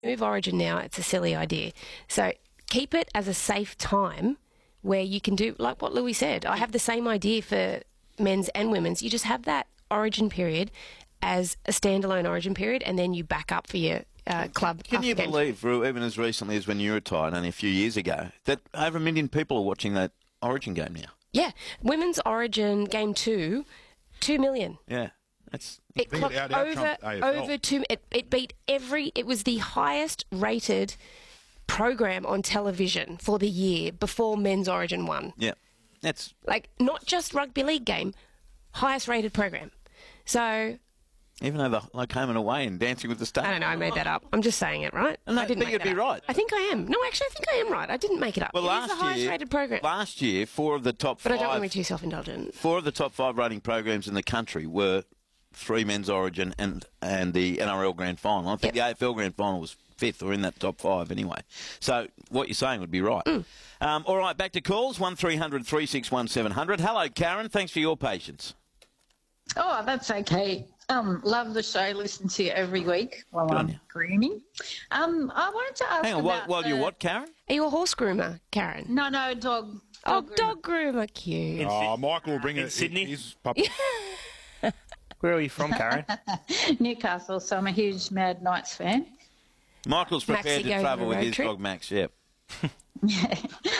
move Origin now, it's a silly idea. So keep it as a safe time where you can do, like what Louis said. I have the same idea for men's and women's. You just have that Origin period as a standalone Origin period, and then you back up for your club. Can you believe, even as recently as when you retired, only a few years ago, that over 1 million people are watching that Origin game now? Yeah. Women's Origin Game 2, 2 million. Yeah. That's... It clocked over 2... It beat every... It was the highest rated program on television for the year before Men's Origin 1. Yeah. That's... Like, not just rugby league game, highest rated program. So... Even though like Home and Away and Dancing with the Stars. I don't know, I made that up. I'm just saying it, right? No, I didn't think you'd be right. I think I am. No, actually, I think I am right. I didn't make it up. Well, it is the highest rated program. Last year, 4 of the top 5... But I don't want to be too self-indulgent. 4 of the top 5 rating programs in the country were 3 Men's Origin and the NRL Grand Final. I think the AFL Grand Final was 5th or in that top 5 anyway. So what you're saying would be right. All right, back to calls, 1300 361 700. Hello, Karen. Thanks for your patience. Oh, that's okay. Love the show. Listen to you every week while I'm grooming. I wanted to ask. Hang on, while you're what, Karen? Are you a horse groomer, Karen? No, dog. Dog groomer, cute. Michael will bring it. Sydney? His puppy. Where are you from, Karen? Newcastle. So I'm a huge Mad Knights fan. Michael's prepared to travel with his dog Max. Yep. Yeah.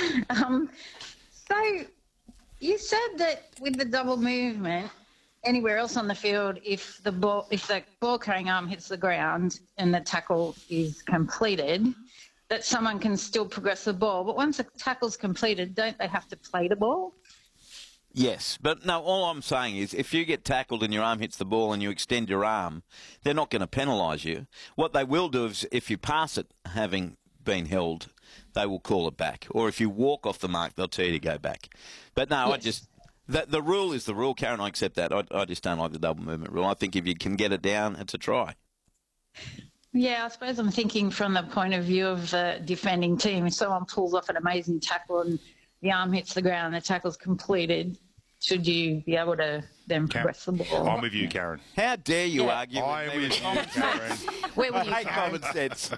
So you said that with the double movement, anywhere else on the field, if the ball carrying arm hits the ground and the tackle is completed, that someone can still progress the ball. But once the tackle's completed, don't they have to play the ball? Yes, but no, all I'm saying is if you get tackled and your arm hits the ball and you extend your arm, they're not going to penalise you. What they will do is if you pass it having been held, they will call it back. Or if you walk off the mark, they'll tell you to go back. But no, Yes. The rule is the rule, Karen. I accept that. I just don't like the double movement rule. I think if you can get it down, it's a try. Yeah, I suppose I'm thinking from the point of view of the defending team. If someone pulls off an amazing tackle and the arm hits the ground and the tackle's completed, should you be able to then progress the ball? I'm with you, Karen. How dare you argue I'm with me? with you, Karen. Where were I you, hate Karen? common sense.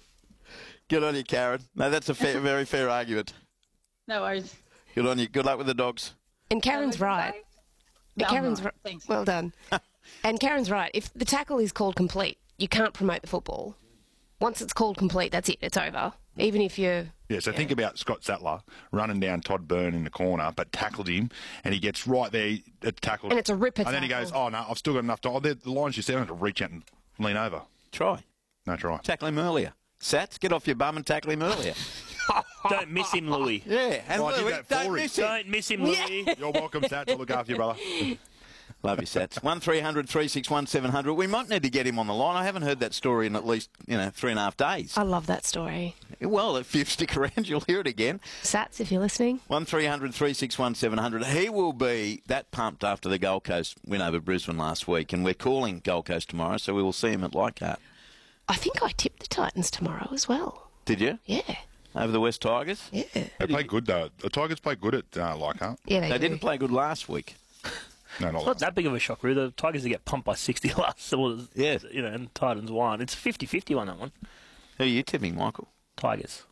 Good on you, Karen. No, that's a very fair argument. No worries. Good on you. Good luck with the dogs. And Karen's right. No, Karen's I'm right. not. Thanks. Well done. And Karen's right. If the tackle is called complete, you can't promote the football. Once it's called complete, that's it. It's over. Even if you're... Yeah, so think about Scott Sattler running down Todd Byrne in the corner, but tackled him, and he gets right there, tackled. And it's a ripper And then he tackle. goes, oh, no, I've still got enough time. Oh, the lines you said, I have to reach out and lean over. Try. No try. Tackle him earlier. Sats, get off your bum and tackle him earlier. Don't miss him, Louis. Yeah, and Oh, I did Louis, that for don't him. miss him. Don't miss him, Louis. You're welcome, Sat, to look after you, brother. Love you, Sats. 1300 361 700. We might need to get him on the line. I haven't heard that story in at least 3.5 days. I love that story. Well, if you stick around, you'll hear it again. Sats, if you're listening. 1300 361 700. He will be that pumped after the Gold Coast win over Brisbane last week, and we're calling Gold Coast tomorrow, so we will see him at Leichhardt. I think I tipped the Titans tomorrow as well. Did you? Yeah. Over the West Tigers? Yeah. They play good, though. The Tigers play good at Leichhardt. Yeah, they They do. didn't play good last week. No, not Not last. that big of a shock, really. The Tigers get pumped by 60 last. Yeah. And Titans won. It's 50-50 on that one. Who are you tipping, Michael? Tigers.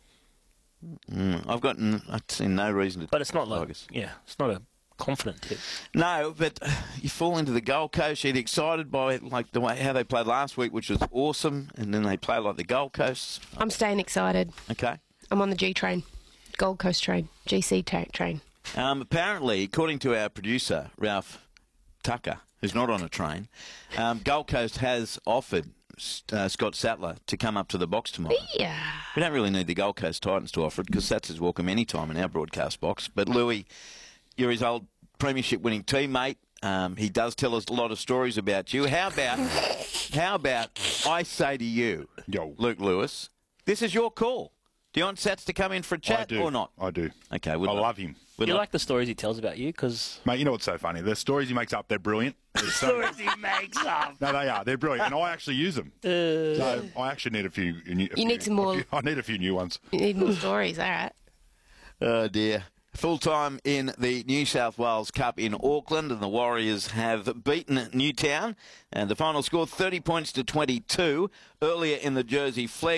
I've seen no reason to But it's not like, Tigers. it's not a confident tip. No, but you fall into the Gold Coast. You get excited by the way how they played last week, which was awesome, and then they play like the Gold Coast. I'm staying excited. Okay. I'm on the G train. Gold Coast train. GC train. Apparently, according to our producer, Ralph Tucker, who's not on a train, Gold Coast has offered Scott Sattler to come up to the box tomorrow. Yeah. We don't really need the Gold Coast Titans to offer it because Sats is welcome any time in our broadcast box. But Louis, you're his old premiership winning teammate. He does tell us a lot of stories about you. How about I say to you, Luke Lewis, this is your call. Do you want Sats to come in for a chat or not? I do. Okay. I love him. You like the stories he tells about you? Because Mate, you know what's so funny? The stories he makes up, they're brilliant. the stories he makes up. No, they are. They're brilliant. And I actually use them. So I actually need a few. You need some more. I need a few new ones. You need more stories, all right. Oh, dear. Full time in the New South Wales Cup in Auckland, and the Warriors have beaten Newtown. And the final score 30 points to 22. Earlier in the Jersey Flegg